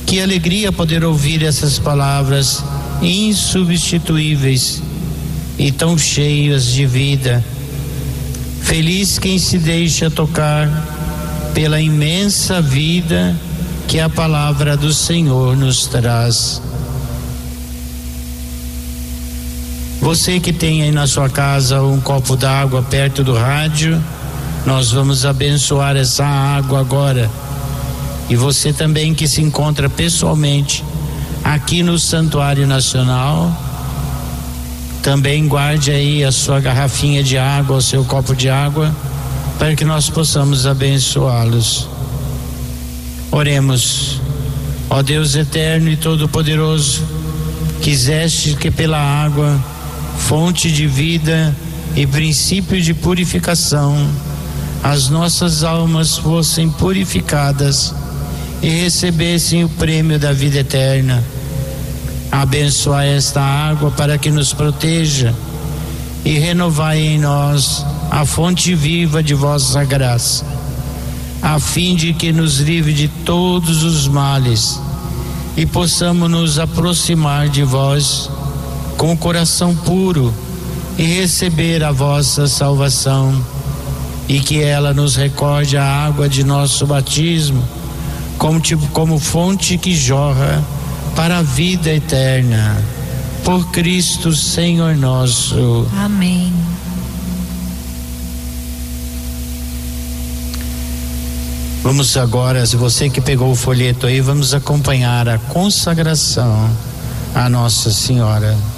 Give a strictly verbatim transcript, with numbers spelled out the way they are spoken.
Que alegria poder ouvir essas palavras insubstituíveis e tão cheias de vida. Feliz quem se deixa tocar pela imensa vida que a palavra do Senhor nos traz. Você que tem aí na sua casa um copo d'água perto do rádio, nós vamos abençoar essa água agora. E você também que se encontra pessoalmente aqui no Santuário Nacional, também guarde aí a sua garrafinha de água, o seu copo de água, para que nós possamos abençoá-los. Oremos. Ó Deus eterno e todo-poderoso, quiseste que pela água, fonte de vida e princípio de purificação, as nossas almas fossem purificadas e recebessem o prêmio da vida eterna. Abençoai esta água para que nos proteja e renovai em nós a fonte viva de vossa graça, a fim de que nos livre de todos os males e possamos nos aproximar de vós com o coração puro e receber a vossa salvação, e que ela nos recorde a água de nosso batismo como, tipo, como fonte que jorra para a vida eterna, por Cristo Senhor nosso. Amém. Vamos agora, se você que pegou o folheto aí, vamos acompanhar a consagração a Nossa Senhora.